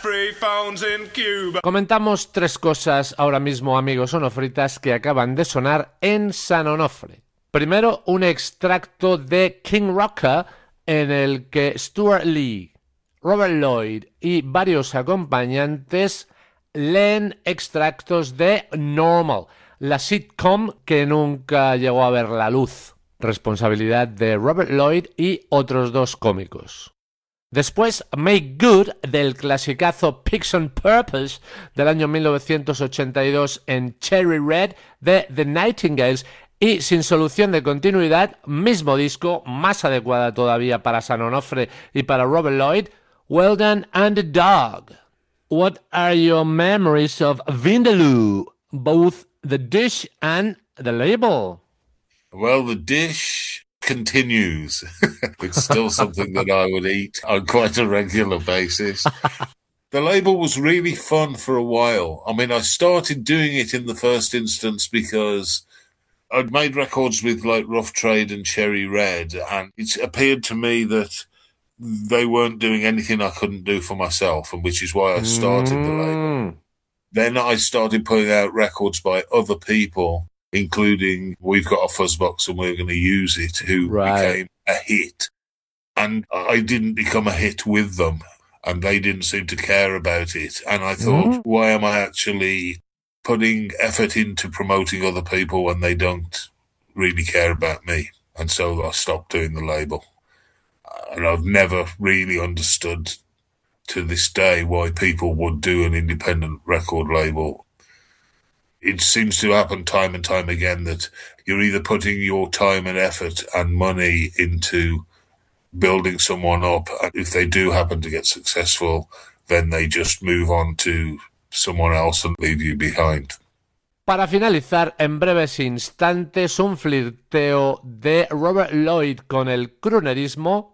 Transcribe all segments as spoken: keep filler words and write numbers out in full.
free phones in Cuba. Comentamos tres cosas ahora mismo, amigos onofritas, que acaban de sonar en San Onofre. Primero, un extracto de King Rocker en el que Stuart Lee, Robert Lloyd y varios acompañantes leen extractos de Normal, la sitcom que nunca llegó a ver la luz, responsabilidad de Robert Lloyd y otros dos cómicos. Después, Make Good, del clasicazo Pigs on Purpose del año mil novecientos ochenta y dos en Cherry Red de The Nightingales, y sin solución de continuidad, mismo disco, más adecuada todavía para San Onofre y para Robert Lloyd, Well Done and the Dog. What are your memories of Vindaloo, both the dish and the label? Well, the dish continues. It's still something that I would eat on quite a regular basis. The label was really fun for a while. I mean, I started doing it in the first instance because I'd made records with like Rough Trade and Cherry Red, and it appeared to me that they weren't doing anything I couldn't do for myself, and which is why I started mm. the label. Then I started putting out records by other people, including We've Got a Fuzzbox and We're Going to Use It, who right. became a hit. And I didn't become a hit with them, and they didn't seem to care about it. And I thought, mm. why am I actually putting effort into promoting other people when they don't really care about me? And so I stopped doing the label. And I've never really understood to this day why people would do an independent record label. It seems to happen time and time again that you're either putting your time and effort and money into building someone up, and if they do happen to get successful, then they just move on to someone else and leave you behind. Para finalizar, en breves instantes, un flirteo de Robert Lloyd con el croonerismo,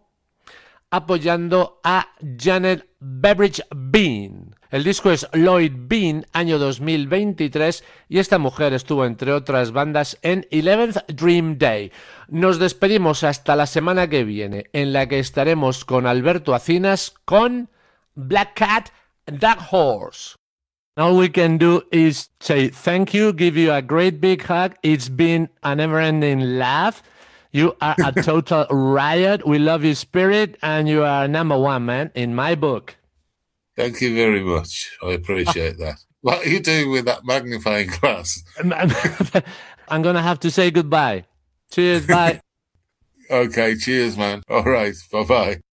apoyando a Janet Beveridge Bean. El disco es Lloyd Bean, año dos mil veintitrés, y esta mujer estuvo, entre otras bandas, en Eleventh Dream Day. Nos despedimos hasta la semana que viene, en la que estaremos con Alberto Acinas con Black Cat and Dark Horse. All we can do is say thank you, give you a great big hug. It's been a never-ending laugh. You are a total riot. We love your spirit, and you are number one, man, in my book. Thank you very much. I appreciate that. What are you doing with that magnifying glass? I'm going to have to say goodbye. Cheers, bye. Okay, cheers, man. All right, bye-bye.